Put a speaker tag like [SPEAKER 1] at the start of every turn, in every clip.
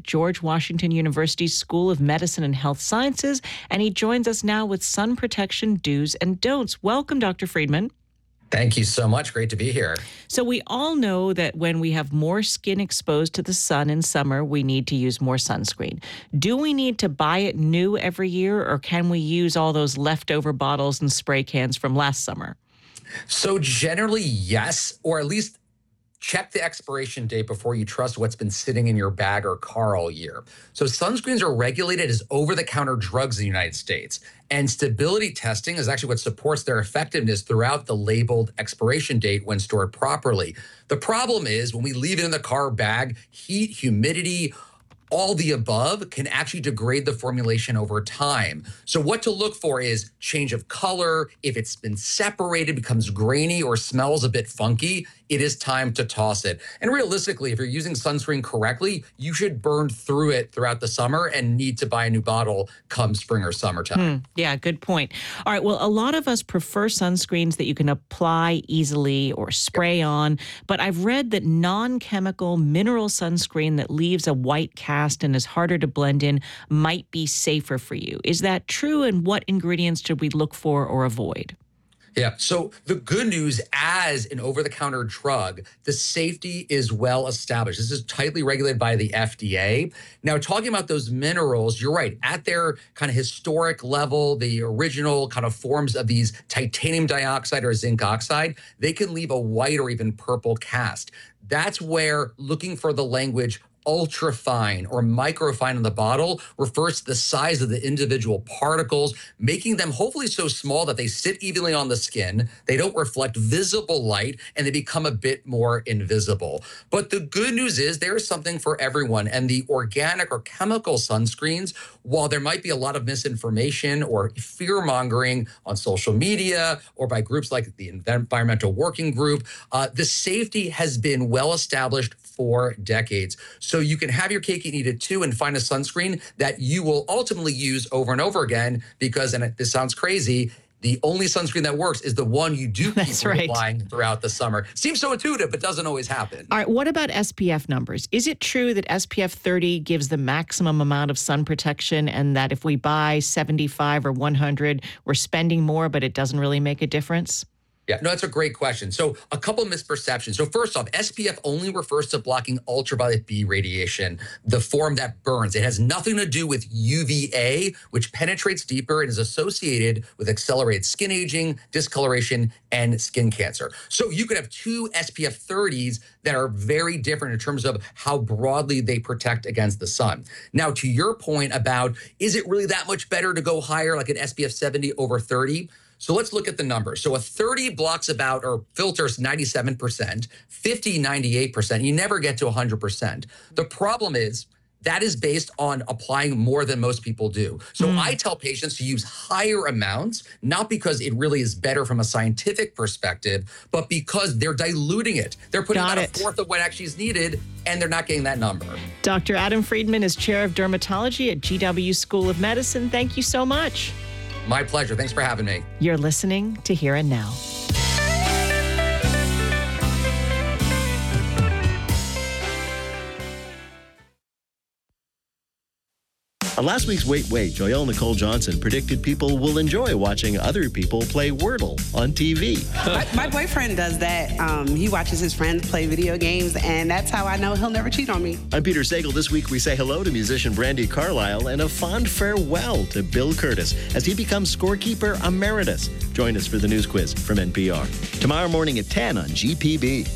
[SPEAKER 1] George Washington University's School of Medicine and Health Sciences, and he joins us now with sun protection do's and don'ts. Welcome, Dr. Friedman.
[SPEAKER 2] Thank you so much. Great to be here.
[SPEAKER 1] So we all know that when we have more skin exposed to the sun in summer, we need to use more sunscreen. Do we need to buy it new every year, or can we use all those leftover bottles and spray cans from last summer?
[SPEAKER 2] So generally, yes, or at least check the expiration date before you trust what's been sitting in your bag or car all year. So sunscreens are regulated as over-the-counter drugs in the United States, and stability testing is actually what supports their effectiveness throughout the labeled expiration date when stored properly. The problem is when we leave it in the car bag, heat, humidity, all the above can actually degrade the formulation over time. So what to look for is change of color. If it's been separated, becomes grainy, or smells a bit funky, it is time to toss it. And realistically, if you're using sunscreen correctly, you should burn through it throughout the summer and need to buy a new bottle come spring or summertime.
[SPEAKER 1] Yeah, good point. All right, well, a lot of us prefer sunscreens that you can apply easily or spray on, but I've read that non-chemical mineral sunscreen that leaves a white cast and is harder to blend in might be safer for you. Is that true, and what ingredients should we look for or avoid?
[SPEAKER 2] Yeah. So the good news, as an over-the-counter drug, the safety is well established. This is tightly regulated by the FDA. Now, talking about those minerals, you're right. At their kind of historic level, the original kind of forms of these titanium dioxide or zinc oxide, they can leave a white or even purple cast. That's where looking for the language ultrafine or microfine on the bottle refers to the size of the individual particles, making them hopefully so small that they sit evenly on the skin, they don't reflect visible light, and they become a bit more invisible. But the good news is there's something for everyone, and the organic or chemical sunscreens, while there might be a lot of misinformation or fear-mongering on social media or by groups like the Environmental Working Group, the safety has been well established for decades. So you can have your cake and eat it too, and find a sunscreen that you will ultimately use over and over again because, and this sounds crazy, the only sunscreen that works is the one you do keep applying throughout the summer. Seems so intuitive, but doesn't always happen.
[SPEAKER 1] All right, what about SPF numbers? Is it true that SPF 30 gives the maximum amount of sun protection, and that if we buy 75 or 100, we're spending more, but it doesn't really make a difference?
[SPEAKER 2] Yeah, no, that's a great question. So a couple misperceptions. So first off, SPF only refers to blocking ultraviolet B radiation, the form that burns. It has nothing to do with UVA, which penetrates deeper and is associated with accelerated skin aging, discoloration, and skin cancer. So you could have two SPF 30s that are very different in terms of how broadly they protect against the sun. Now, to your point about, is it really that much better to go higher, like an SPF 70 over 30? So let's look at the numbers. So a 30 blocks about or filters 97%, 50, 98%. You never get to 100%. The problem is that is based on applying more than most people do. So I tell patients to use higher amounts, not because it really is better from a scientific perspective, but because they're diluting it. They're putting about a fourth of what actually is needed, and they're not getting that number.
[SPEAKER 1] Dr. Adam Friedman is chair of dermatology at GW School of Medicine. Thank you so much.
[SPEAKER 2] My pleasure. Thanks for having me.
[SPEAKER 1] You're listening to Here and Now.
[SPEAKER 3] On last week's Wait, Joyelle Nicole Johnson predicted people will enjoy watching other people play Wordle on TV.
[SPEAKER 4] My boyfriend does that. He watches his friends play video games, and that's how I know he'll never cheat on me.
[SPEAKER 3] I'm Peter Sagal. This week we say hello to musician Brandi Carlile and a fond farewell to Bill Curtis as he becomes scorekeeper emeritus. Join us for the news quiz from NPR. Tomorrow morning at 10 on GPB.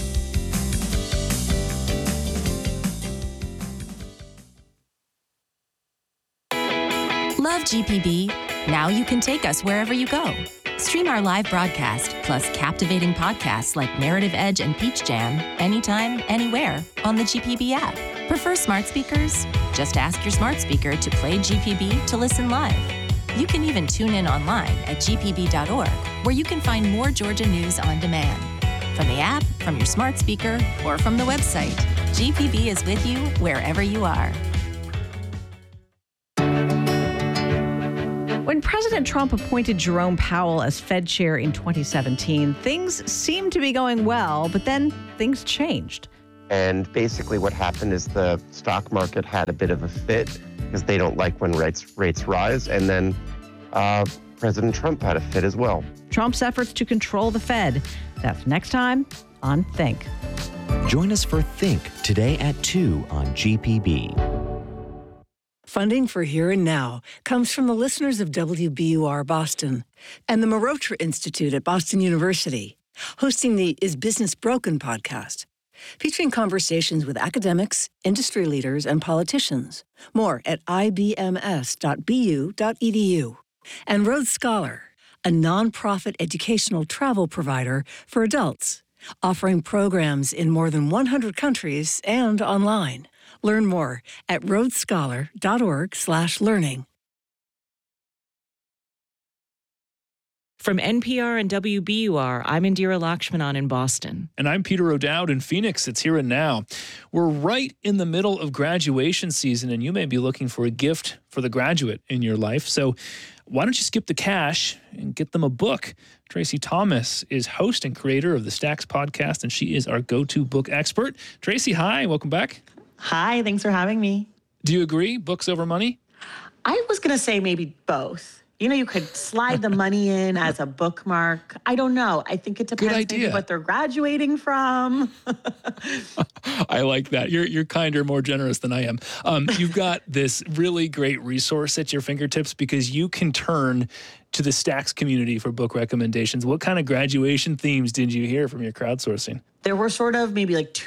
[SPEAKER 5] Love GPB? Now you can take us wherever you go. Stream our live broadcast, plus captivating podcasts like Narrative Edge and Peach Jam, anytime, anywhere on the GPB app. Prefer smart speakers? Just ask your smart speaker to play GPB to listen live. You can even tune in online at gpb.org, where you can find more Georgia news on demand. From the app, from your smart speaker, or from the website, GPB is with you wherever you are.
[SPEAKER 6] When President Trump appointed Jerome Powell as Fed chair in 2017, things seemed to be going well, but then things changed.
[SPEAKER 7] And basically what happened is the stock market had a bit of a fit because they don't like when rates rise. And then President Trump had a fit as well.
[SPEAKER 6] Trump's efforts to control the Fed. That's next time on Think.
[SPEAKER 8] Join us for Think today at 2 on GPB.
[SPEAKER 9] Funding for Here and Now comes from the listeners of WBUR Boston and the Marotra Institute at Boston University, hosting the Is Business Broken podcast, featuring conversations with academics, industry leaders, and politicians. More at ibms.bu.edu. And Rhodes Scholar, a nonprofit educational travel provider for adults, offering programs in more than 100 countries and online. Learn more at rhodesscholar.org/learning.
[SPEAKER 1] From NPR and WBUR, I'm Indira Lakshmanan in Boston.
[SPEAKER 10] And I'm Peter O'Dowd in Phoenix. It's Here and Now. We're right in the middle of graduation season, and you may be looking for a gift for the graduate in your life. So why don't you skip the cash and get them a book? Tracy Thomas is host and creator of the Stacks podcast, and she is our go-to book expert. Tracy, hi. Welcome back.
[SPEAKER 11] Hi. Thanks for having me.
[SPEAKER 10] Do you agree? Books over money?
[SPEAKER 11] I was going to say maybe both. You know, you could slide the money in as a bookmark. I don't know. I think it depends maybe what they're graduating from.
[SPEAKER 10] I like that. You're kinder, more generous than I am. You've got this really great resource at your fingertips because you can turn to the Stacks community for book recommendations. What kind of graduation themes did you hear from your crowdsourcing?
[SPEAKER 11] There were sort of maybe like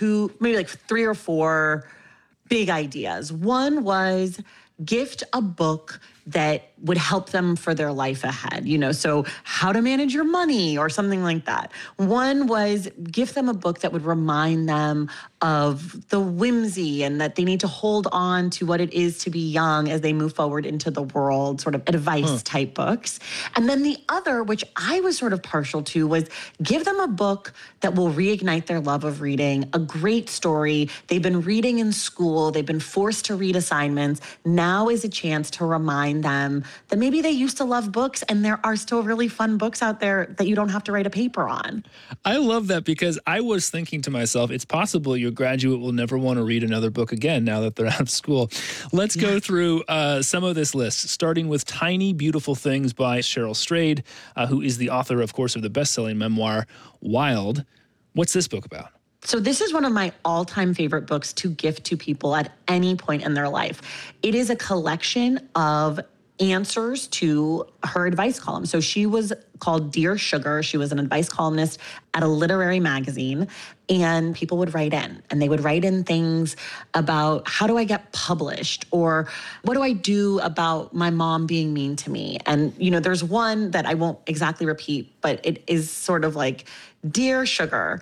[SPEAKER 11] 3 or 4 big ideas. One was gift a book that would help them for their life ahead, so how to manage your money or something like that. One was give them a book that would remind them of the whimsy and that they need to hold on to what it is to be young as they move forward into the world, sort of advice type books. And then the other, which I was sort of partial to, was give them a book that will reignite their love of reading, a great story. They've been reading in school. They've been forced to read assignments. Now is a chance to remind them that maybe they used to love books and there are still really fun books out there that you don't have to write a paper on.
[SPEAKER 10] I love that because I was thinking to myself, it's possible your graduate will never want to read another book again now that they're out of school. Let's go through some of this list, starting with Tiny Beautiful Things by Cheryl Strayed, who is the author, of course, of the best-selling memoir, Wild. What's this book about?
[SPEAKER 11] So this is one of my all-time favorite books to gift to people at any point in their life. It is a collection of answers to her advice column. So she was called Dear Sugar. She was an advice columnist at a literary magazine, and people would write in, and they would write in things about how do I get published, or what do I do about my mom being mean to me? And, there's one that I won't exactly repeat, but it is sort of like, Dear Sugar,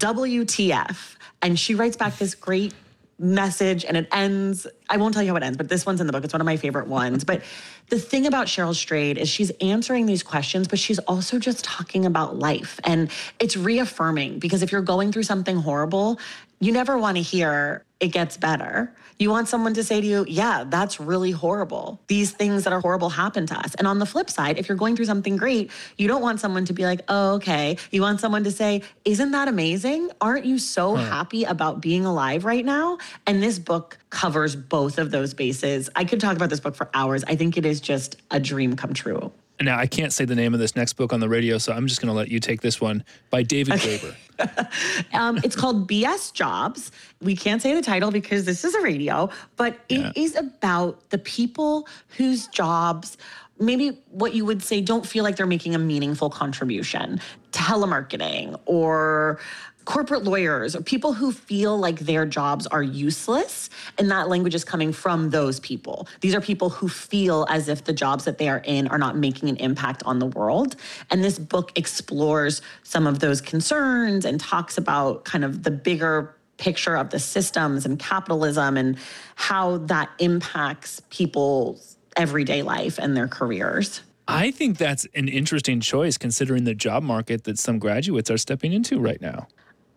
[SPEAKER 11] WTF. And she writes back this great message, and it ends, I won't tell you how it ends, but this one's in the book. It's one of my favorite ones. But the thing about Cheryl Strayed is she's answering these questions, but she's also just talking about life. And it's reaffirming, because if you're going through something horrible, you never want to hear it gets better. You want someone to say to you, yeah, that's really horrible. These things that are horrible happen to us. And on the flip side, if you're going through something great, you don't want someone to be like, oh, okay. You want someone to say, isn't that amazing? Aren't you so happy about being alive right now? And this book covers both of those bases. I could talk about this book for hours. I think it is just a dream come true.
[SPEAKER 10] Now, I can't say the name of this next book on the radio, so I'm just going to let you take this one, by David Graeber.
[SPEAKER 11] It's called BS Jobs. We can't say the title because this is a radio, but it is about the people whose jobs, maybe what you would say, don't feel like they're making a meaningful contribution. Telemarketing or corporate lawyers or people who feel like their jobs are useless. And that language is coming from those people. These are people who feel as if the jobs that they are in are not making an impact on the world. And this book explores some of those concerns and talks about kind of the bigger picture of the systems and capitalism and how that impacts people's everyday life and their careers.
[SPEAKER 10] I think that's an interesting choice considering the job market that some graduates are stepping into right now.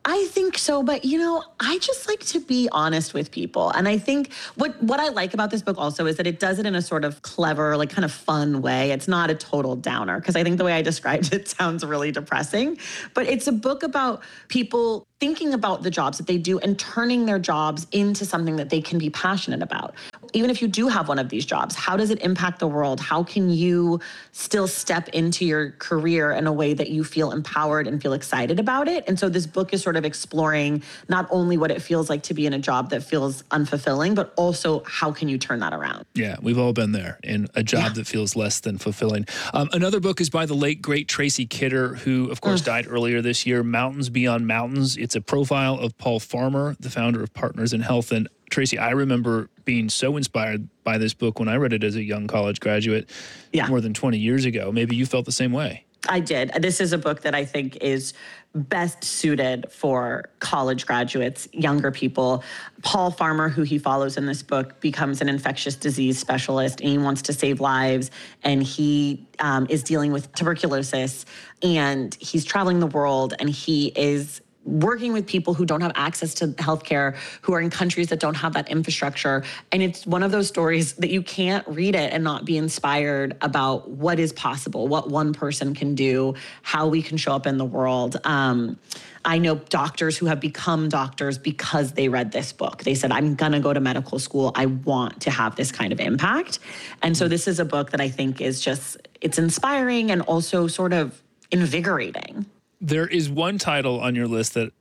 [SPEAKER 11] I think so, but I just like to be honest with people. And I think what I like about this book also is that it does it in a sort of clever, like kind of fun way. It's not a total downer, because I think the way I described it sounds really depressing. But it's a book about people thinking about the jobs that they do and turning their jobs into something that they can be passionate about. Even if you do have one of these jobs, how does it impact the world? How can you still step into your career in a way that you feel empowered and feel excited about it? And so this book is sort of exploring not only what it feels like to be in a job that feels unfulfilling, but also how can you turn that around?
[SPEAKER 10] Yeah, we've all been there in a job that feels less than fulfilling. Another book is by the late, great Tracy Kidder, who, of course, died earlier this year, Mountains Beyond Mountains. It's a profile of Paul Farmer, the founder of Partners in Health. And Tracy, I remember being so inspired by this book when I read it as a young college graduate more than 20 years ago. Maybe you felt the same way.
[SPEAKER 11] I did. This is a book that I think is best suited for college graduates, younger people. Paul Farmer, who he follows in this book, becomes an infectious disease specialist, and he wants to save lives. And he is dealing with tuberculosis, and he's traveling the world, and he is working with people who don't have access to healthcare, who are in countries that don't have that infrastructure. And it's one of those stories that you can't read it and not be inspired about what is possible, what one person can do, how we can show up in the world. I know doctors who have become doctors because they read this book. They said, I'm going to go to medical school. I want to have this kind of impact. And so this is a book that I think is it's inspiring and also sort of invigorating.
[SPEAKER 10] There is one title on your list that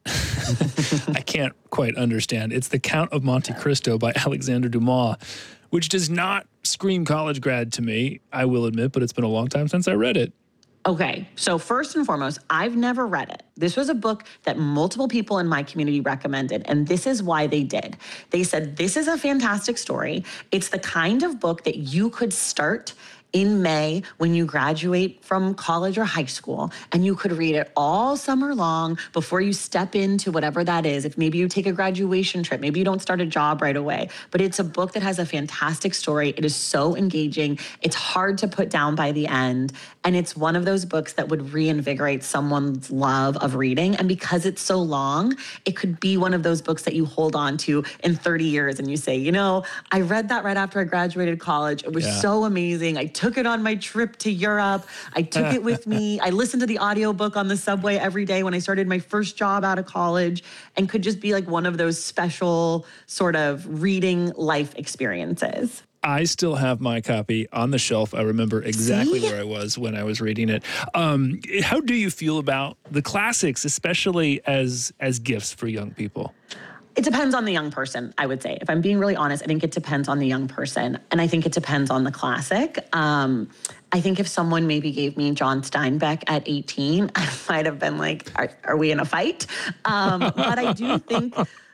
[SPEAKER 10] I can't quite understand. It's The Count of Monte Cristo by Alexander Dumas, which does not scream college grad to me, I will admit, but it's been a long time since I read it.
[SPEAKER 11] Okay, so first and foremost, I've never read it. This was a book that multiple people in my community recommended, and this is why they did. They said, this is a fantastic story. It's the kind of book that you could start in May when you graduate from college or high school, and you could read it all summer long before you step into whatever that is. If maybe you take a graduation trip, maybe you don't start a job right away, but it's a book that has a fantastic story. It is so engaging. It's hard to put down by the end. And it's one of those books that would reinvigorate someone's love of reading. And because it's so long, it could be one of those books that you hold on to in 30 years and you say, I read that right after I graduated college. It was so amazing. I took it on my trip to Europe. I took it with me. I listened to the audiobook on the subway every day when I started my first job out of college, and could just be like one of those special sort of reading life experiences.
[SPEAKER 10] I still have my copy on the shelf. I remember exactly where I was when I was reading it. How do you feel about the classics, especially as gifts for young people?
[SPEAKER 11] It depends on the young person, I would say. If I'm being really honest, I think it depends on the young person. And I think it depends on the classic. I think if someone maybe gave me John Steinbeck at 18, I might have been like, are we in a fight? But I do think,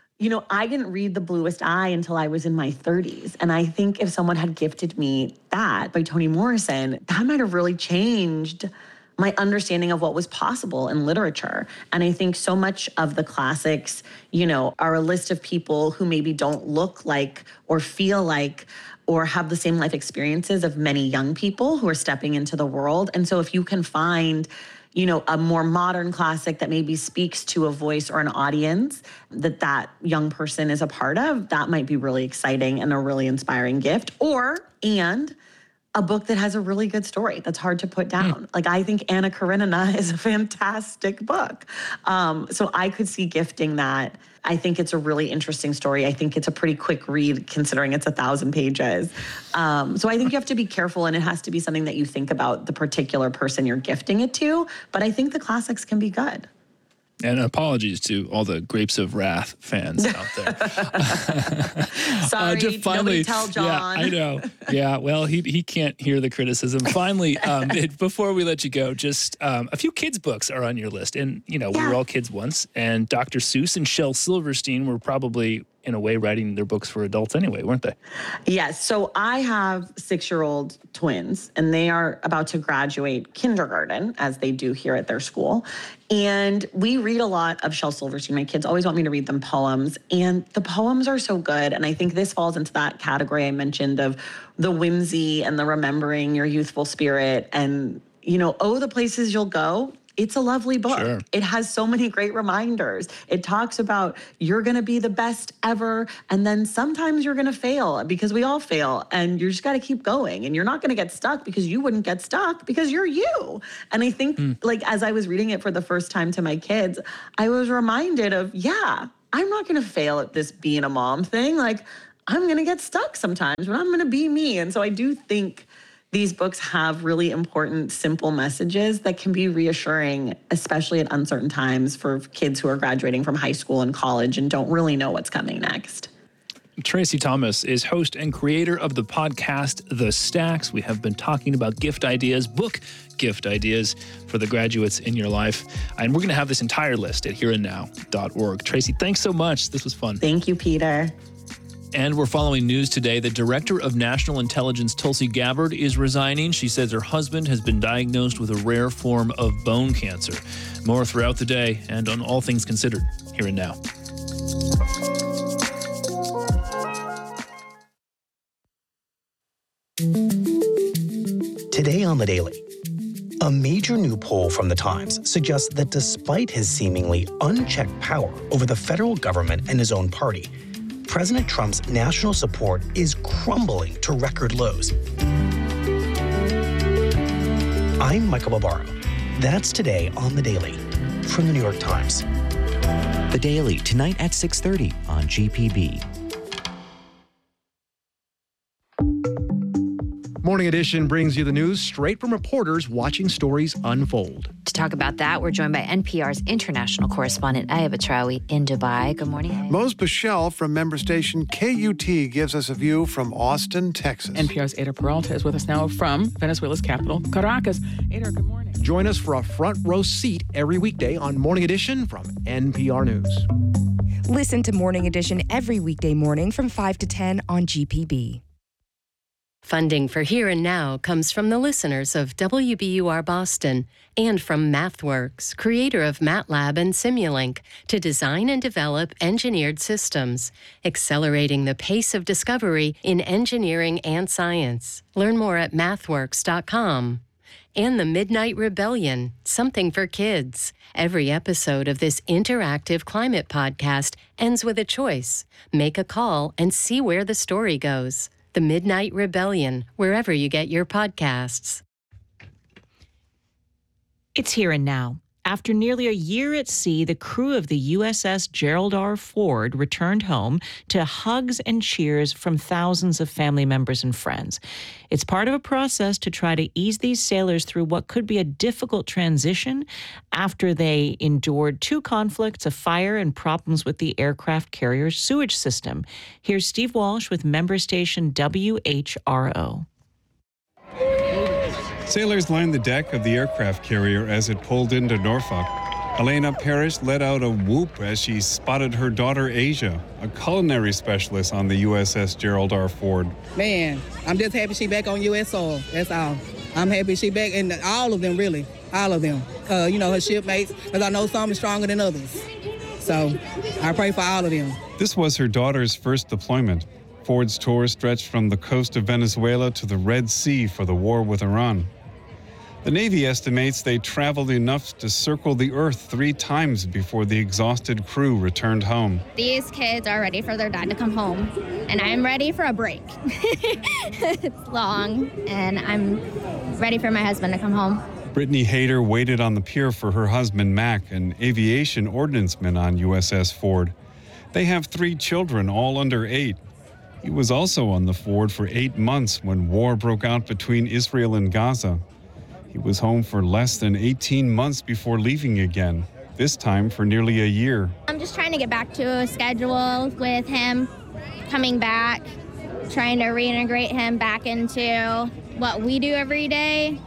[SPEAKER 11] I didn't read The Bluest Eye until I was in my 30s. And I think if someone had gifted me that by Toni Morrison, that might have really changed my understanding of what was possible in literature. And I think so much of the classics, are a list of people who maybe don't look like or feel like or have the same life experiences of many young people who are stepping into the world. And so if you can find, a more modern classic that maybe speaks to a voice or an audience that young person is a part of, that might be really exciting and a really inspiring gift. And a book that has a really good story that's hard to put down. Like, I think Anna Karenina is a fantastic book. So I could see gifting that. I think it's a really interesting story. I think it's a pretty quick read considering it's 1,000 pages. So I think you have to be careful, and it has to be something that you think about the particular person you're gifting it to. But I think the classics can be good.
[SPEAKER 10] And apologies to all the Grapes of Wrath fans out there.
[SPEAKER 11] Sorry, nobody tell John.
[SPEAKER 10] Yeah, I know. Yeah, well, he can't hear the criticism. Finally, before we let you go, just a few kids' books are on your list. And, we were all kids once. And Dr. Seuss and Shel Silverstein were probably, in a way, writing their books for adults anyway, weren't they?
[SPEAKER 11] Yes. So I have 6-year-old twins, and they are about to graduate kindergarten, as they do here at their school. And we read a lot of Shel Silverstein. My kids always want me to read them poems, and the poems are so good. And I think this falls into that category I mentioned of the whimsy and the remembering your youthful spirit and, oh, the places you'll go. it's a lovely book.
[SPEAKER 10] Sure.
[SPEAKER 11] It has so many great reminders. It talks about you're going to be the best ever. And then sometimes you're going to fail, because we all fail, and you just got to keep going, and you're not going to get stuck, because you wouldn't get stuck because you're you. And I think like, as I was reading it for the first time to my kids, I was reminded of, I'm not going to fail at this being a mom thing. Like, I'm going to get stuck sometimes, but I'm going to be me. And so I do think these books have really important, simple messages that can be reassuring, especially at uncertain times for kids who are graduating from high school and college and don't really know what's coming next.
[SPEAKER 10] Tracy Thomas is host and creator of the podcast, The Stacks. We have been talking about gift ideas, book gift ideas for the graduates in your life. And we're going to have this entire list at hereandnow.org. Tracy, thanks so much. This was fun.
[SPEAKER 11] Thank you, Peter.
[SPEAKER 10] And we're following news today. The Director of National Intelligence, Tulsi Gabbard, is resigning. She says her husband has been diagnosed with a rare form of bone cancer. More throughout the day and on All Things Considered, Here and Now.
[SPEAKER 12] Today on The Daily, a major new poll from The Times suggests that despite his seemingly unchecked power over the federal government and his own party, President Trump's national support is crumbling to record lows. I'm Michael Barbaro. That's today on The Daily from The New York Times.
[SPEAKER 8] The Daily, tonight at 6:30 on GPB.
[SPEAKER 13] Morning Edition brings you the news straight from reporters watching stories unfold.
[SPEAKER 14] To talk about that, we're joined by NPR's international correspondent, Aya Batrawi, in Dubai. Good morning, Aya.
[SPEAKER 15] Mose Pichel from member station KUT gives us a view from Austin, Texas.
[SPEAKER 16] NPR's Ada Peralta is with us now from Venezuela's capital, Caracas. Ada, good morning.
[SPEAKER 13] Join us for a front row seat every weekday on Morning Edition from NPR News.
[SPEAKER 17] Listen to Morning Edition every weekday morning from 5 to 10 on GPB.
[SPEAKER 18] Funding for Here and Now comes from the listeners of WBUR Boston and from MathWorks, creator of MATLAB and Simulink, to design and develop engineered systems, accelerating the pace of discovery in engineering and science. Learn more at mathworks.com. And the Midnight Rebellion, something for kids. Every episode of this interactive climate podcast ends with a choice. Make a call and see where the story goes. The Midnight Rebellion, wherever you get your podcasts.
[SPEAKER 1] It's Here and Now. After nearly a year at sea, the crew of the USS Gerald R. Ford returned home to hugs and cheers from thousands of family members and friends. It's part of a process to try to ease these sailors through what could be a difficult transition after they endured 2 conflicts, a fire, and problems with the aircraft carrier's sewage system. Here's Steve Walsh with member station WHRO.
[SPEAKER 19] Sailors lined the deck of the aircraft carrier as it pulled into Norfolk. Elena Parrish let out a whoop as she spotted her daughter Asia, a culinary specialist on the USS Gerald R. Ford.
[SPEAKER 20] Man, I'm just happy she back on U.S. soil. That's all. I'm happy she back, and all of them, really, all of them. Her shipmates, because I know some are stronger than others. So I pray for all of them.
[SPEAKER 19] This was her daughter's first deployment. Ford's tour stretched from the coast of Venezuela to the Red Sea for the war with Iran. The Navy estimates they traveled enough to circle the Earth 3 times before the exhausted crew returned home.
[SPEAKER 21] These kids are ready for their dad to come home, and I'm ready for a break. It's long, and I'm ready for my husband to come home.
[SPEAKER 19] Brittany Hayter waited on the pier for her husband, Mac, an aviation ordnanceman on USS Ford. They have 3 children, all under 8. He was also on the Ford for 8 months when war broke out between Israel and Gaza. He was home for less than 18 months before leaving again, this time for nearly a year.
[SPEAKER 21] I'm just trying to get back to a schedule with him, coming back, trying to reintegrate him back into what we do every day.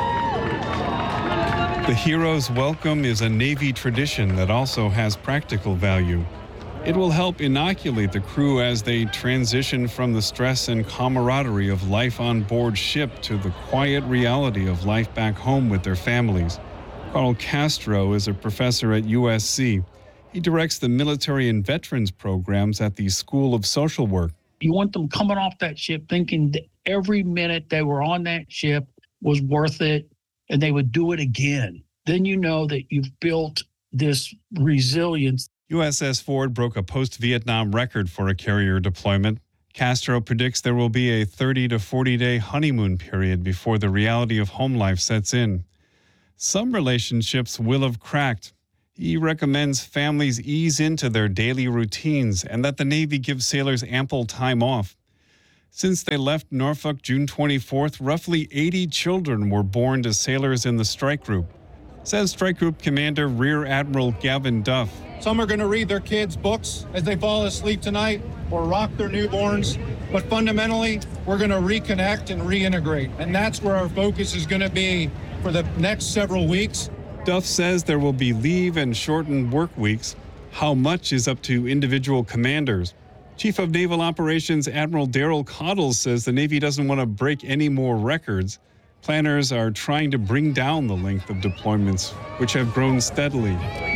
[SPEAKER 19] The hero's welcome is a Navy tradition that also has practical value. It will help inoculate the crew as they transition from the stress and camaraderie of life on board ship to the quiet reality of life back home with their families. Carl Castro is a professor at USC. He directs the military and veterans programs at the School of Social Work.
[SPEAKER 22] You want them coming off that ship thinking that every minute they were on that ship was worth it and they would do it again. then you know that you've built this resilience.
[SPEAKER 19] USS Ford broke a post-Vietnam record for a carrier deployment. Castro predicts there will be a 30 to 40-day honeymoon period before the reality of home life sets in. Some relationships will have cracked. He recommends families ease into their daily routines and that the Navy give sailors ample time off. Since they left Norfolk June 24th, roughly 80 children were born to sailors in the strike group, says Strike Group Commander Rear Admiral Gavin Duff.
[SPEAKER 2] Some are going to read their kids' books as they fall asleep tonight or rock their newborns. But fundamentally, we're going to reconnect and reintegrate. And that's where our focus is going to be for the next several weeks.
[SPEAKER 19] Duff says there will be leave and shortened work weeks. How much is up to individual commanders. Chief of Naval Operations Admiral Daryl Cottles says the Navy doesn't want to break any more records. Planners are trying to bring down the length of deployments, which have grown steadily.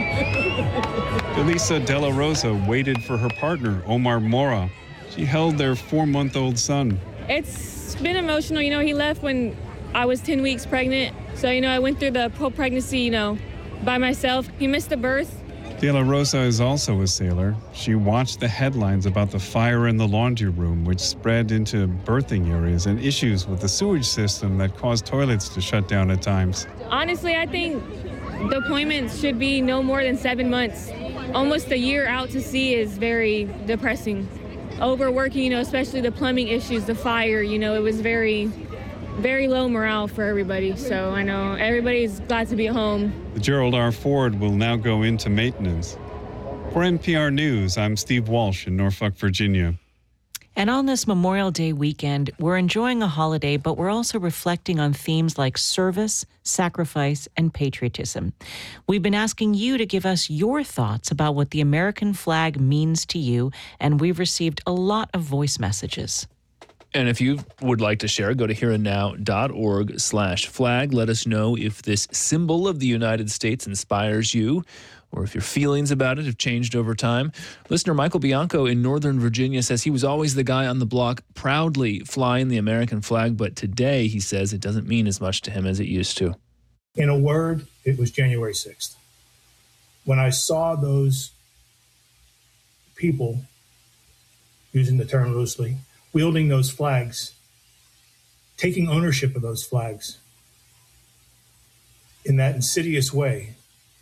[SPEAKER 19] Elisa Della Rosa waited for her partner, Omar Mora. She held their 4-month-old son.
[SPEAKER 4] It's been emotional. You know, he left when I was 10 weeks pregnant. So, you know, I went through the whole pregnancy, you know, by myself. He missed the birth.
[SPEAKER 19] De La Rosa is also a sailor. She watched the headlines about the fire in the laundry room, which spread into birthing areas, and issues with the sewage system that caused toilets to shut down at times.
[SPEAKER 4] Honestly, I think deployments should be no more than 7 months. Almost a year out to sea is very depressing. Overworking, you know, especially the plumbing issues, the fire, you know, it was very low morale for everybody. So I know everybody's glad to be at home.
[SPEAKER 19] The Gerald R. Ford will now go into maintenance. For NPR News, I'm Steve Walsh in Norfolk, Virginia.
[SPEAKER 1] And on this Memorial Day weekend, we're enjoying a holiday, but we're also reflecting on themes like service, sacrifice, and patriotism. We've been asking you to give us your thoughts about what the American flag means to you, and we've received a lot of voice messages.
[SPEAKER 10] And if you would like to share, go to hereandnow.org/flag. Let us know if this symbol of the United States inspires you, or if your feelings about it have changed over time. Listener Michael Bianco in Northern Virginia says he was always the guy on the block proudly flying the American flag, but today, he says, it doesn't mean as much to him as it used to.
[SPEAKER 23] In a word, it was January 6th. When I saw those people, using the term loosely, wielding those flags, taking ownership of those flags in that insidious way.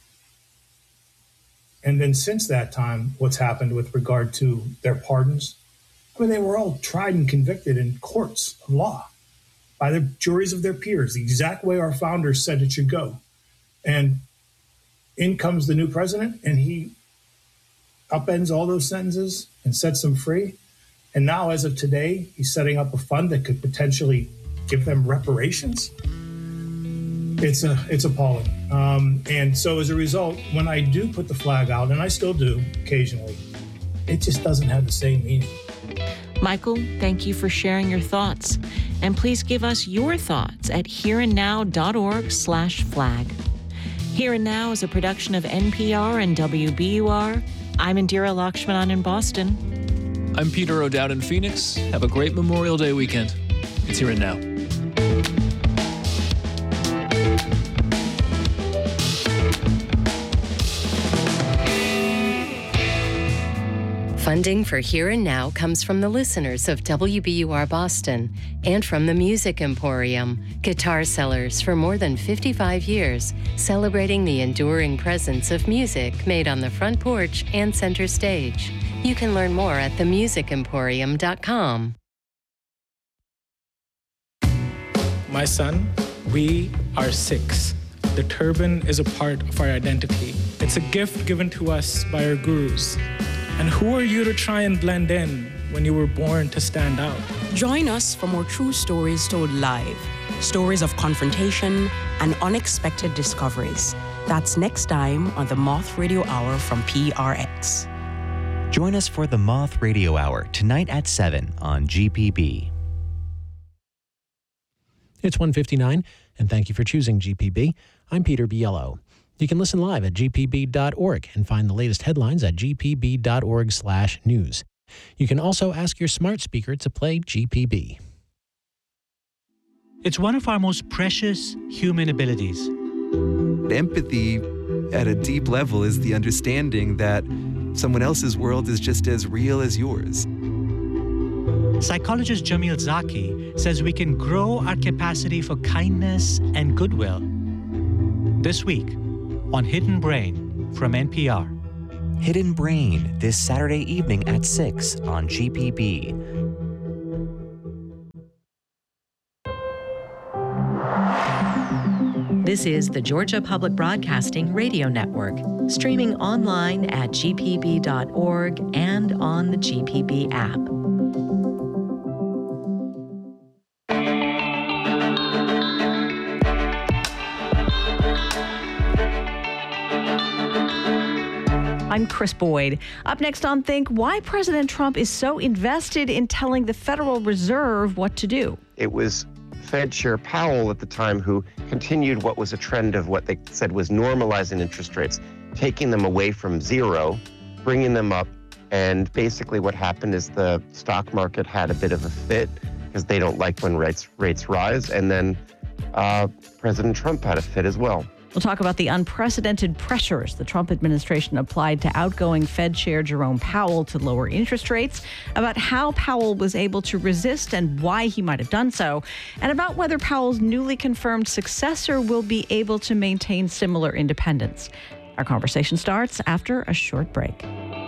[SPEAKER 23] And then since that time, what's happened with regard to their pardons? I mean, they were all tried and convicted in courts of law by the juries of their peers, the exact way our founders said it should go. And in comes the new president, and he upends all those sentences and sets them free. And now, as of today, he's setting up a fund that could potentially give them reparations. It's appalling. And so as a result, when I do put the flag out, and I still do occasionally, it just doesn't have the same meaning.
[SPEAKER 1] Michael, thank you for sharing your thoughts. And please give us your thoughts at hereandnow.org/flag. Here and Now is a production of NPR and WBUR. I'm Indira Lakshmanan in Boston.
[SPEAKER 10] I'm Peter O'Dowd in Phoenix. Have a great Memorial Day weekend. It's Here and Now.
[SPEAKER 18] Funding for Here and Now comes from the listeners of WBUR Boston and from the Music Emporium, guitar sellers for more than 55 years, celebrating the enduring presence of music made on the front porch and center stage. You can learn more at themusicemporium.com.
[SPEAKER 24] My son, we are 6. The turban is a part of our identity. It's a gift given to us by our gurus. And who are you to try and blend in when you were born to stand out?
[SPEAKER 25] Join us for more true stories told live. Stories of confrontation and unexpected discoveries. That's next time on the Moth Radio Hour from PRX.
[SPEAKER 8] Join us for the Moth Radio Hour tonight at 7 on GPB.
[SPEAKER 13] It's 1:59, and thank you for choosing GPB. I'm Peter Biello. You can listen live at gpb.org and find the latest headlines at gpb.org/news. You can also ask your smart speaker to play GPB.
[SPEAKER 26] It's one of our most precious human abilities,
[SPEAKER 3] Empathy at a deep level is the understanding that someone else's world is just as real as yours.
[SPEAKER 5] Psychologist Jamil Zaki says we can grow our capacity for kindness and goodwill. This week on Hidden Brain from NPR.
[SPEAKER 8] Hidden Brain, this Saturday evening at 6 on GPB.
[SPEAKER 6] This is the Georgia Public Broadcasting Radio Network, streaming online at gpb.org and on the GPB app.
[SPEAKER 7] I'm Chris Boyd. Up next on Think, why President Trump is so invested in telling the Federal Reserve what to do.
[SPEAKER 9] It was Fed Chair Powell at the time who continued what was a trend of what they said was normalizing interest rates, taking them away from zero, bringing them up. And basically what happened is the stock market had a bit of a fit because they don't like when rates rise. And then President Trump had a fit as well.
[SPEAKER 7] We'll talk about the unprecedented pressures the Trump administration applied to outgoing Fed Chair Jerome Powell to lower interest rates, about how Powell was able to resist and why he might have done so, and about whether Powell's newly confirmed successor will be able to maintain similar independence. Our conversation starts after a short break.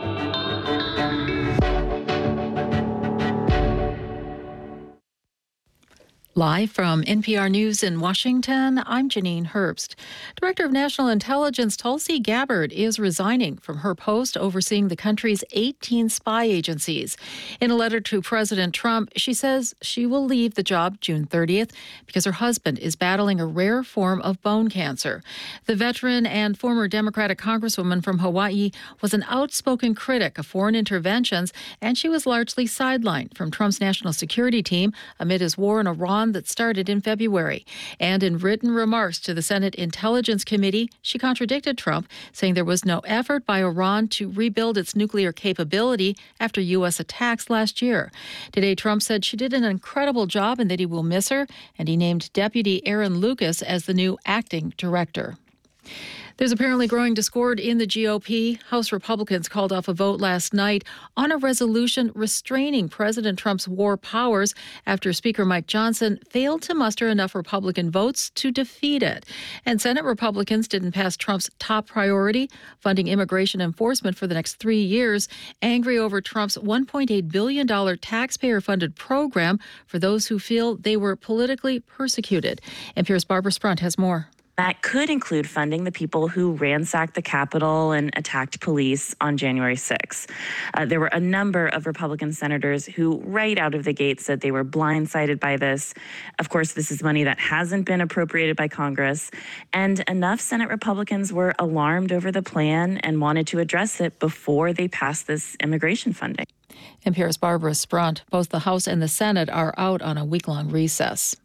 [SPEAKER 26] Live from NPR News in Washington, I'm Janine Herbst. Director of National Intelligence Tulsi Gabbard is resigning from her post overseeing the country's 18 spy agencies. In a letter to President Trump, she says she will leave the job June 30th because her husband is battling a rare form of bone cancer. The veteran and former Democratic Congresswoman from Hawaii was an outspoken critic of foreign interventions, and she was largely sidelined from Trump's national security team amid his war in Iran that started in February. And in written remarks to the Senate Intelligence Committee, she contradicted Trump, saying there was no effort by Iran to rebuild its nuclear capability after U.S. attacks last year. Today, Trump said she did an incredible job and that he will miss her, and he named Deputy Aaron Lucas as the new acting director. There's apparently growing discord in the GOP. House Republicans called off a vote last night on a resolution restraining President Trump's war powers after Speaker Mike Johnson failed to muster enough Republican votes to defeat it. And Senate Republicans didn't pass Trump's top priority, funding immigration enforcement for the next 3 years, angry over Trump's $1.8 billion taxpayer-funded program for those who feel they were politically persecuted. NPR's Barbara Sprunt has more.
[SPEAKER 27] That could include funding the people who ransacked the Capitol and attacked police on January 6th. There were a number of Republican senators who right out of the gate said they were blindsided by this. Of course, this is money that hasn't been appropriated by Congress, and enough Senate Republicans were alarmed over the plan and wanted to address it before they passed this immigration funding.
[SPEAKER 26] NPR's Barbara Sprunt. Both the House and the Senate are out on a week-long recess.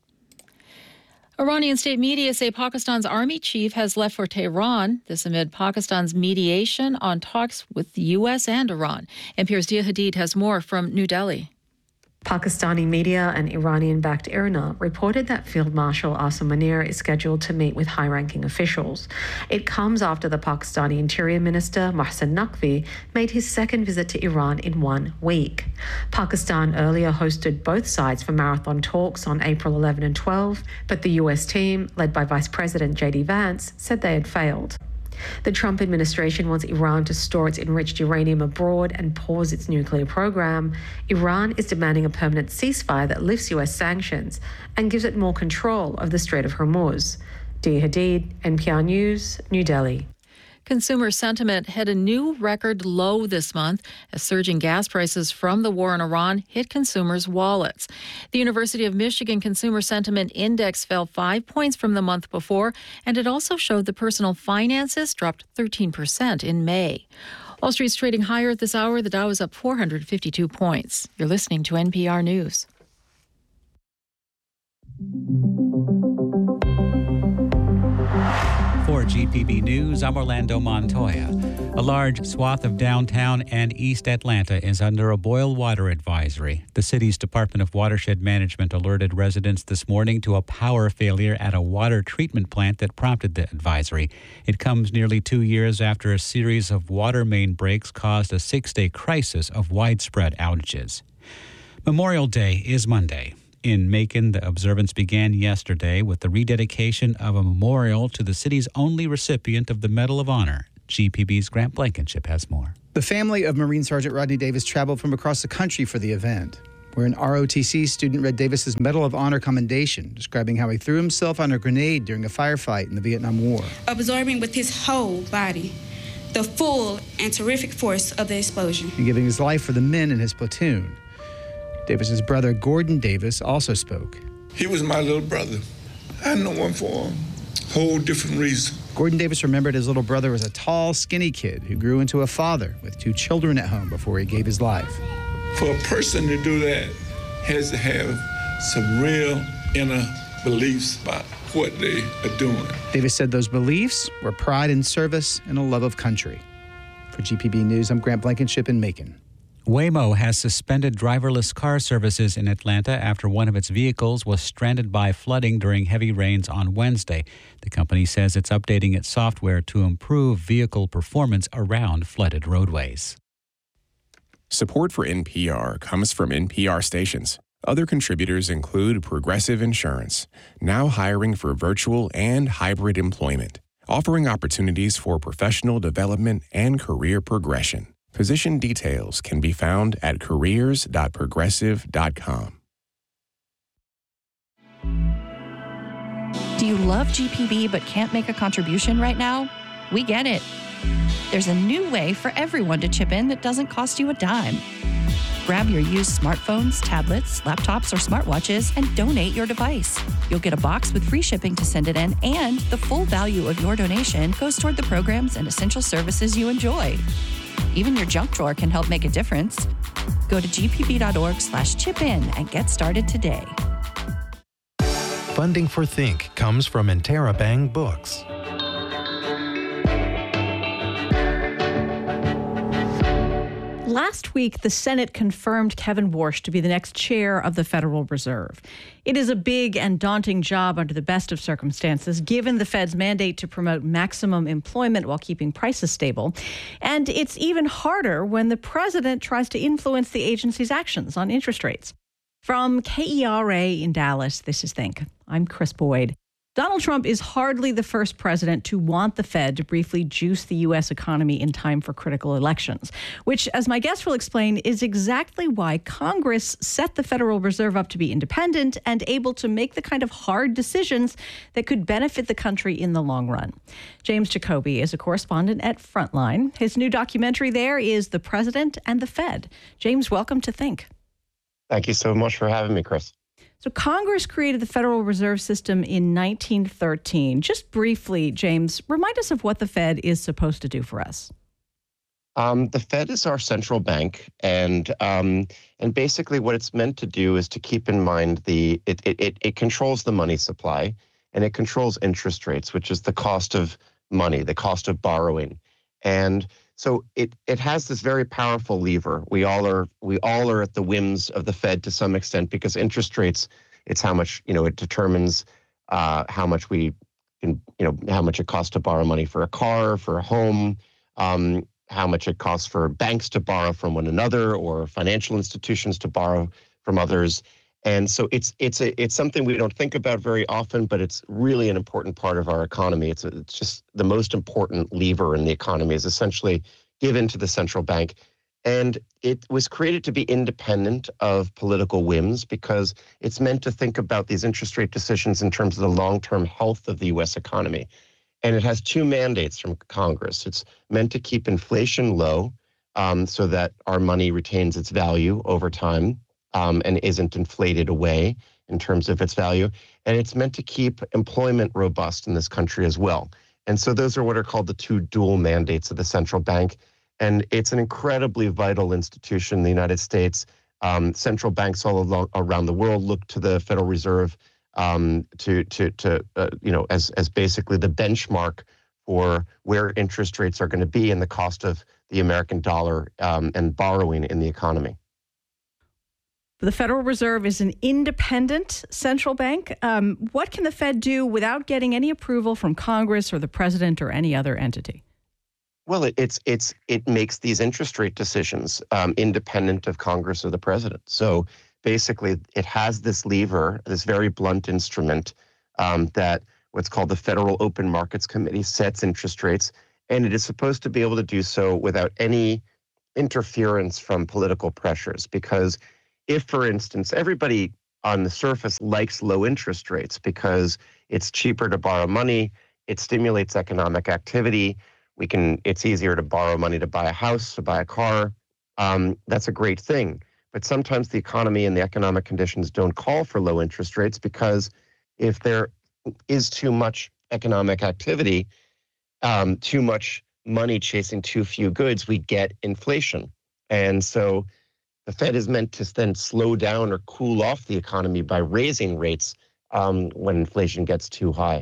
[SPEAKER 26] Iranian state media say Pakistan's army chief has left for Tehran, this amid Pakistan's mediation on talks with the U.S. and Iran. NPR's Dia Hadid has more from New Delhi.
[SPEAKER 28] Pakistani media and Iranian-backed IRNA reported that Field Marshal Asim Munir is scheduled to meet with high-ranking officials. It comes after the Pakistani Interior Minister Mohsen Naqvi made his second visit to Iran in 1 week. Pakistan earlier hosted both sides for marathon talks on April 11 and 12, but the U.S. team, led by Vice President J.D. Vance, said they had failed. The Trump administration wants Iran to store its enriched uranium abroad and pause its nuclear program. Iran is demanding a permanent ceasefire that lifts U.S. sanctions and gives it more control of the Strait of Hormuz. Dia Hadid, NPR News, New Delhi.
[SPEAKER 26] Consumer sentiment hit a new record low this month as surging gas prices from the war in Iran hit consumers' wallets. The University of Michigan Consumer Sentiment Index fell 5 points from the month before, and it also showed the personal finances dropped 13% in May. Wall Street's trading higher at this hour. The Dow is up 452 points. You're listening to NPR News.
[SPEAKER 29] For GPB News, I'm Orlando Montoya.
[SPEAKER 11] A large swath of downtown and East Atlanta is under a boil water advisory. The city's Department of Watershed Management alerted residents this morning to a power failure at a water treatment plant that prompted the advisory. It comes nearly 2 years after a series of water main breaks caused a 6-day crisis of widespread outages. Memorial Day is Monday. In Macon, the observance began yesterday with the rededication of a memorial to the city's only recipient of the Medal of Honor. GPB's Grant Blankenship has more.
[SPEAKER 12] The family of Marine Sergeant Rodney Davis traveled from across the country for the event, where an ROTC student read Davis's Medal of Honor commendation, describing how he threw himself on a grenade during a firefight in the Vietnam War.
[SPEAKER 14] Absorbing with his whole body the full and terrific force of the explosion.
[SPEAKER 12] And giving his life for the men in his platoon. Davis's brother, Gordon Davis, also spoke.
[SPEAKER 15] He was my little brother. I had no one for him. Whole different reason.
[SPEAKER 12] Gordon Davis remembered his little brother was a tall, skinny kid who grew into a father with 2 children at home before he gave his life.
[SPEAKER 15] For a person to do that has to have some real inner beliefs about what they are doing.
[SPEAKER 12] Davis said those beliefs were pride in service and a love of country. For GPB News, I'm Grant Blankenship in Macon.
[SPEAKER 11] Waymo has suspended driverless car services in Atlanta after one of its vehicles was stranded by flooding during heavy rains on Wednesday. The company says it's updating its software to improve vehicle performance around flooded roadways.
[SPEAKER 16] Support for NPR comes from NPR stations. Other contributors include Progressive Insurance, now hiring for virtual and hybrid employment, offering opportunities for professional development and career progression. Position details can be found at careers.progressive.com.
[SPEAKER 17] Do you love GPB but can't make a contribution right now? We get it. There's a new way for everyone to chip in that doesn't cost you a dime. Grab your used smartphones, tablets, laptops, or smartwatches and donate your device. You'll get a box with free shipping to send it in, and the full value of your donation goes toward the programs and essential services you enjoy. Even your junk drawer can help make a difference. Go to gpb.org/chip-in and get started today.
[SPEAKER 20] Funding for Think comes from Interabang Books.
[SPEAKER 7] Last week, the Senate confirmed Kevin Warsh to be the next chair of the Federal Reserve. It is a big and daunting job under the best of circumstances, given the Fed's mandate to promote maximum employment while keeping prices stable. And it's even harder when the president tries to influence the agency's actions on interest rates. From KERA in Dallas, this is Think. I'm Chris Boyd. Donald Trump is hardly the first president to want the Fed to briefly juice the U.S. economy in time for critical elections, which, as my guest will explain, is exactly why Congress set the Federal Reserve up to be independent and able to make the kind of hard decisions that could benefit the country in the long run. James Jacoby is a correspondent at Frontline. His new documentary there is The President and the Fed. James, welcome to Think.
[SPEAKER 9] Thank you so much for having me, Chris.
[SPEAKER 7] So Congress created the Federal Reserve System in 1913. Just briefly, James, remind us of what the Fed is supposed to do for us.
[SPEAKER 9] The Fed is our central bank, and basically what it's meant to do is to keep in mind it controls the money supply, and it controls interest rates, which is the cost of money, the cost of borrowing. And so it has this very powerful lever. We all are at the whims of the Fed to some extent, because interest rates, it's how much, it determines how much how much it costs to borrow money for a car, for a home, how much it costs for banks to borrow from one another or financial institutions to borrow from others. And so it's something we don't think about very often, but it's really an important part of our economy. It's just the most important lever in the economy is essentially given to the central bank. And it was created to be independent of political whims because it's meant to think about these interest rate decisions in terms of the long-term health of the U.S. economy. And it has 2 mandates from Congress. It's meant to keep inflation low so that our money retains its value over time. And isn't inflated away in terms of its value. And it's meant to keep employment robust in this country as well. And so those are what are called the 2 dual mandates of the central bank. And it's an incredibly vital institution in the United States. Central banks all around the world look to the Federal Reserve as basically the benchmark for where interest rates are going to be and the cost of the American dollar and borrowing in the economy.
[SPEAKER 7] The Federal Reserve is an independent central bank. What can the Fed do without getting any approval from Congress or the president or any other entity?
[SPEAKER 9] Well, it makes these interest rate decisions independent of Congress or the president. So basically, it has this lever, this very blunt instrument that what's called the Federal Open Markets Committee sets interest rates, and it is supposed to be able to do so without any interference from political pressures. Because if, for instance, everybody on the surface likes low interest rates because it's cheaper to borrow money, it stimulates economic activity, it's easier to borrow money to buy a house, to buy a car. That's a great thing. But sometimes the economy and the economic conditions don't call for low interest rates, because if there is too much economic activity, too much money chasing too few goods, we get inflation. And so the Fed is meant to then slow down or cool off the economy by raising rates when inflation gets too high.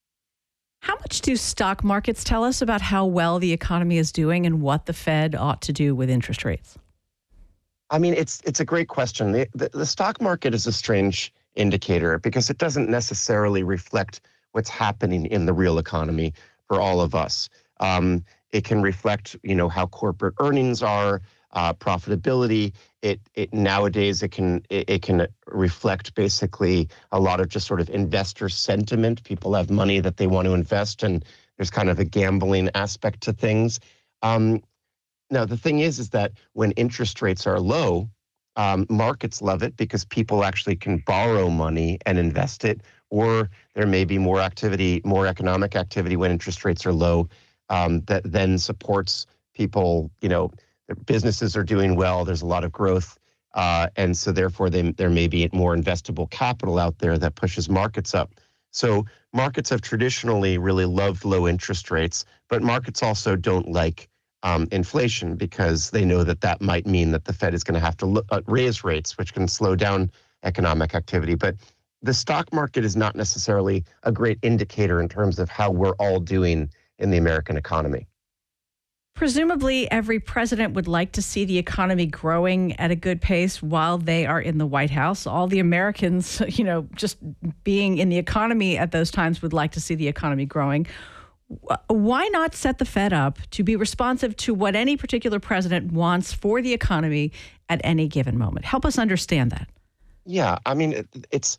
[SPEAKER 7] How much do stock markets tell us about how well the economy is doing and what the Fed ought to do with interest rates?
[SPEAKER 9] I mean, it's a great question. The stock market is a strange indicator because it doesn't necessarily reflect what's happening in the real economy for all of us. It can reflect, how corporate earnings are, profitability. Nowadays it can reflect basically a lot of just sort of investor sentiment. People have money that they want to invest, and there's kind of a gambling aspect to things. Now, the thing is that when interest rates are low, markets love it because people actually can borrow money and invest it, or there may be more activity, more economic activity when interest rates are low that then supports people. Their businesses are doing well, there's a lot of growth, and so therefore there may be more investable capital out there that pushes markets up. So markets have traditionally really loved low interest rates, but markets also don't like inflation because they know that might mean that the Fed is going to have to raise rates, which can slow down economic activity. But the stock market is not necessarily a great indicator in terms of how we're all doing in the American economy.
[SPEAKER 7] Presumably, every president would like to see the economy growing at a good pace while they are in the White House. All the Americans, just being in the economy at those times would like to see the economy growing. Why not set the Fed up to be responsive to what any particular president wants for the economy at any given moment? Help us understand that.
[SPEAKER 9] Yeah, I mean,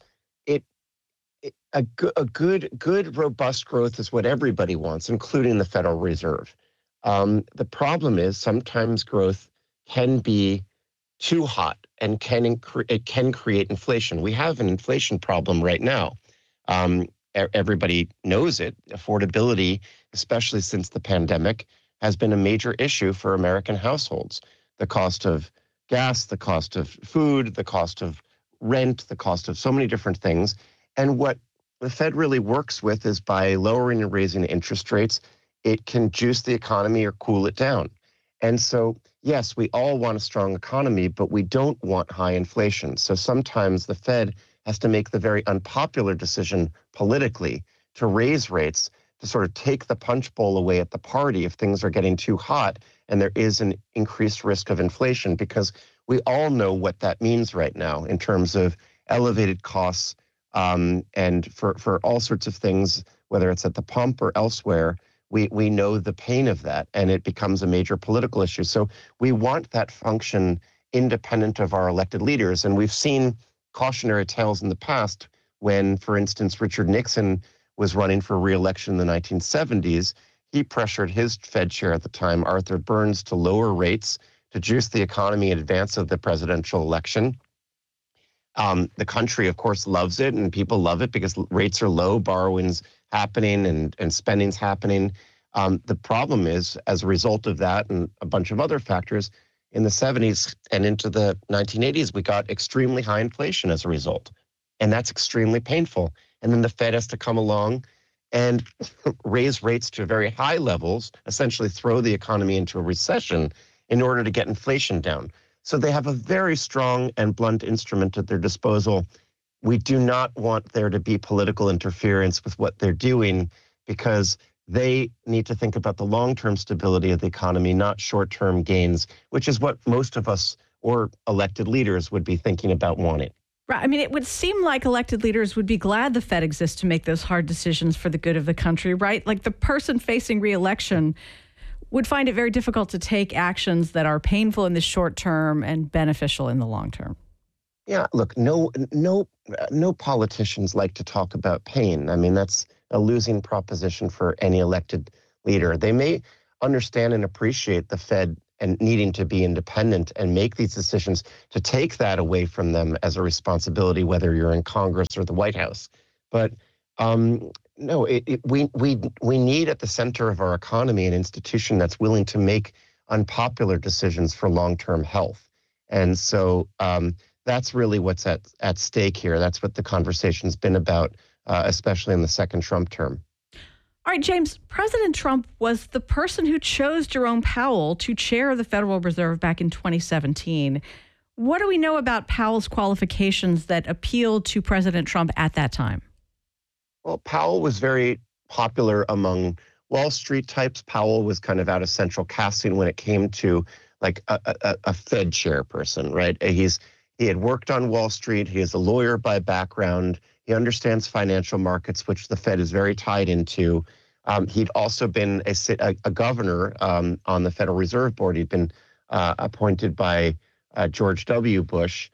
[SPEAKER 9] a good, robust growth is what everybody wants, including the Federal Reserve. The problem is sometimes growth can be too hot and it can create inflation. We have an inflation problem right now. Everybody knows it. Affordability, especially since the pandemic, has been a major issue for American households. The cost of gas, the cost of food, the cost of rent, the cost of so many different things. And what the Fed really works with is by lowering and raising interest rates, it can juice the economy or cool it down. And so, yes, we all want a strong economy, but we don't want high inflation. So sometimes the Fed has to make the very unpopular decision politically to raise rates to sort of take the punch bowl away at the party if things are getting too hot and there is an increased risk of inflation, because we all know what that means right now in terms of elevated costs and for all sorts of things, whether it's at the pump or elsewhere. We know the pain of that, and it becomes a major political issue. So we want that function independent of our elected leaders. And we've seen cautionary tales in the past when, for instance, Richard Nixon was running for re-election in the 1970s. He pressured his Fed chair at the time, Arthur Burns, to lower rates to juice the economy in advance of the presidential election. The country, of course, loves it, and people love it because rates are low, borrowing's happening, and spending's happening. The problem is, as a result of that and a bunch of other factors, in the 70s and into the 1980s, we got extremely high inflation as a result. And that's extremely painful. And then the Fed has to come along and raise rates to very high levels, essentially throw the economy into a recession in order to get inflation down. So they have a very strong and blunt instrument at their disposal. We do not want there to be political interference with what they're doing, because they need to think about the long-term stability of the economy, not short-term gains, which is what most of us or elected leaders would be thinking about wanting.
[SPEAKER 7] Right. I mean, it would seem like elected leaders would be glad the Fed exists to make those hard decisions for the good of the country, right? Like the person facing re-election would find it very difficult to take actions that are painful in the short term and beneficial in the long term.
[SPEAKER 9] Yeah, look, no politicians like to talk about pain. I mean, that's a losing proposition for any elected leader. They may understand and appreciate the Fed and needing to be independent and make these decisions to take that away from them as a responsibility, whether you're in Congress or the White House. But no, we need at the center of our economy an institution that's willing to make unpopular decisions for long-term health. And so that's really what's at stake here. That's what the conversation's been about, especially in the second Trump term.
[SPEAKER 7] All right, James, President Trump was the person who chose Jerome Powell to chair the Federal Reserve back in 2017. What do we know about Powell's qualifications that appealed to President Trump at that time?
[SPEAKER 9] Well, Powell was very popular among Wall Street types. Powell was kind of out of central casting when it came to like a Fed chairperson, right? He had worked on Wall Street. He is a lawyer by background. He understands financial markets, which the Fed is very tied into. He'd also been a governor on the Federal Reserve Board. He'd been appointed by George H.W. Bush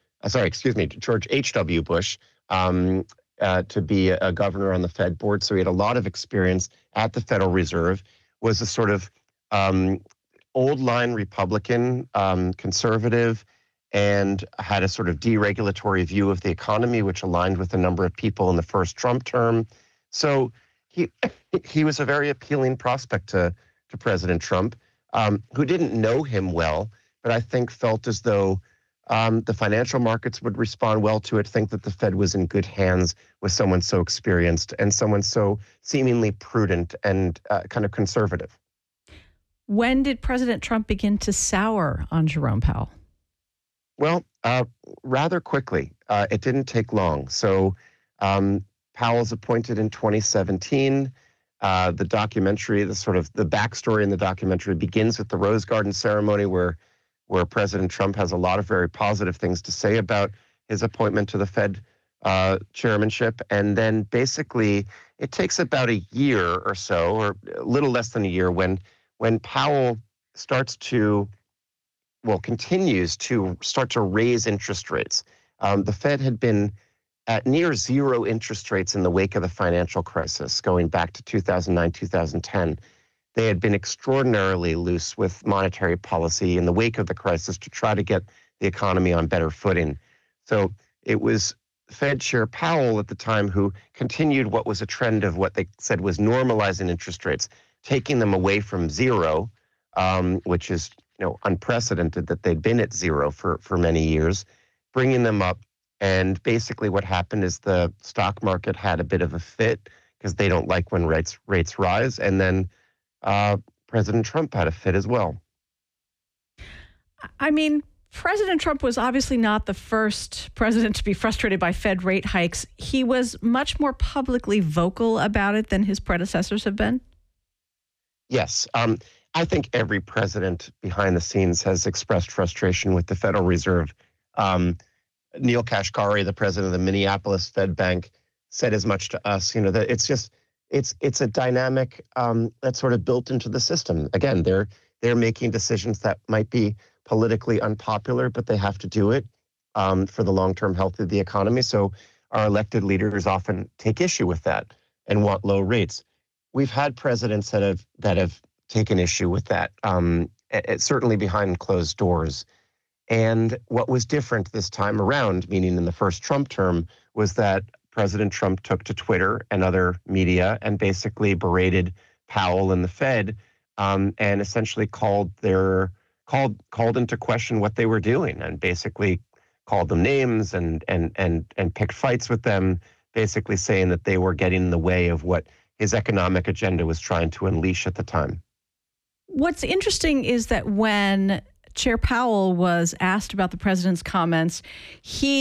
[SPEAKER 9] to be a governor on the Fed board. So he had a lot of experience at the Federal Reserve, was a sort of old line Republican, conservative, and had a sort of deregulatory view of the economy, which aligned with a number of people in the first Trump term. So he was a very appealing prospect to President Trump, who didn't know him well, but I think felt as though the financial markets would respond well to it, think that the Fed was in good hands with someone so experienced and someone so seemingly prudent and kind of conservative.
[SPEAKER 7] When did President Trump begin to sour on Jerome Powell?
[SPEAKER 9] Well, rather quickly. It didn't take long. So Powell's appointed in 2017. The documentary, the backstory in the documentary begins with the Rose Garden ceremony where President Trump has a lot of very positive things to say about his appointment to the Fed chairmanship. And then basically it takes about a year or so, or a little less than a year, when Powell continues to start to raise interest rates. The Fed had been at near zero interest rates in the wake of the financial crisis, going back to 2009, 2010. They had been extraordinarily loose with monetary policy in the wake of the crisis to try to get the economy on better footing. So it was Fed Chair Powell at the time who continued what was a trend of what they said was normalizing interest rates, taking them away from zero, which is unprecedented that they'd been at zero for many years, bringing them up. And basically what happened is the stock market had a bit of a fit because they don't like when rates rise. And then President Trump had a fit as well.
[SPEAKER 7] I mean, President Trump was obviously not the first president to be frustrated by Fed rate hikes. He was much more publicly vocal about it than his predecessors have been.
[SPEAKER 9] Yes. I think every president behind the scenes has expressed frustration with the Federal Reserve. Neil Kashkari, the president of the Minneapolis Fed Bank, said as much to us, that it's a dynamic that's sort of built into the system. Again, they're making decisions that might be politically unpopular, but they have to do it for the long-term health of the economy. So our elected leaders often take issue with that and want low rates. We've had presidents that have taken issue with that, certainly behind closed doors. And what was different this time around, meaning in the first Trump term, was that President Trump took to Twitter and other media and basically berated Powell and the Fed, and essentially called into question what they were doing, and basically called them names and picked fights with them, basically saying that they were getting in the way of what his economic agenda was trying to unleash at the time.
[SPEAKER 7] What's interesting is that when Chair Powell was asked about the president's comments, he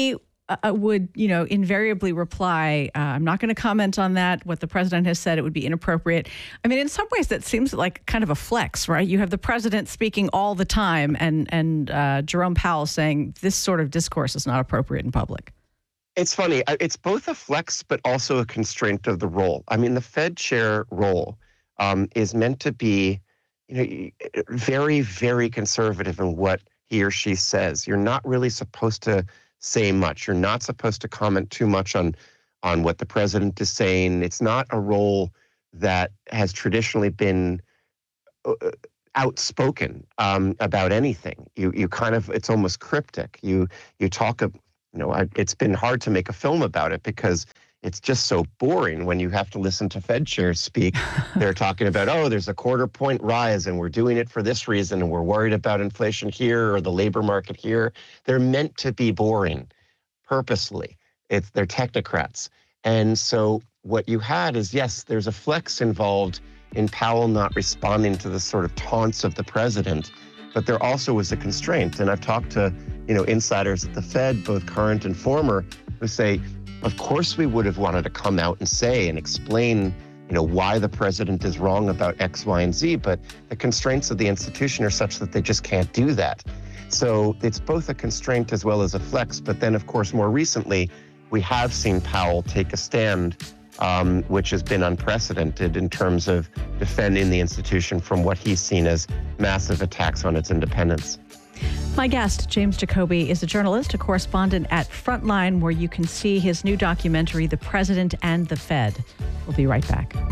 [SPEAKER 7] would, invariably reply, I'm not going to comment on that. What the president has said, it would be inappropriate. I mean, in some ways, that seems like kind of a flex, right? You have the president speaking all the time and Jerome Powell saying this sort of discourse is not appropriate in public.
[SPEAKER 9] It's funny. It's both a flex, but also a constraint of the role. I mean, the Fed chair role is meant to be, very, very conservative in what he or she says. You're not really supposed to say much. You're not supposed to comment too much on what the president is saying. It's not a role that has traditionally been outspoken about anything. You kind of, it's almost cryptic. You talk of, it's been hard to make a film about it because it's just so boring when you have to listen to Fed chairs speak. They're talking about, there's a 1/4 point rise and we're doing it for this reason and we're worried about inflation here or the labor market here. They're meant to be boring purposely. They're technocrats. And so what you had is, yes, there's a flex involved in Powell not responding to the sort of taunts of the president, but there also was a constraint. And I've talked to, insiders at the Fed, both current and former, who say, of course we would have wanted to come out and say and explain, why the president is wrong about X, Y, and Z, but the constraints of the institution are such that they just can't do that. So it's both a constraint as well as a flex. But then, of course, more recently, we have seen Powell take a stand, which has been unprecedented in terms of defending the institution from what he's seen as massive attacks on its independence.
[SPEAKER 7] My guest, James Jacoby, is a journalist, a correspondent at Frontline, where you can see his new documentary, The President and the Fed. We'll be right back.